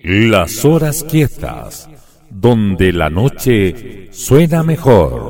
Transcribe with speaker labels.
Speaker 1: Las horas quietas, donde la noche suena mejor.